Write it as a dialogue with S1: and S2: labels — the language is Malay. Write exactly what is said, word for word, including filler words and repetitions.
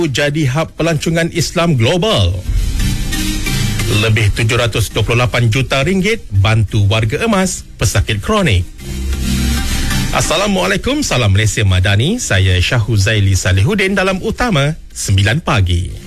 S1: jadi hub pelancongan Islam global. Lebih tujuh ratus dua puluh lapan juta ringgit bantu warga emas pesakit kronik. Assalamualaikum, salam Malaysia Madani. Saya Syah Huzaili Salihuddin dalam Utama sembilan pagi.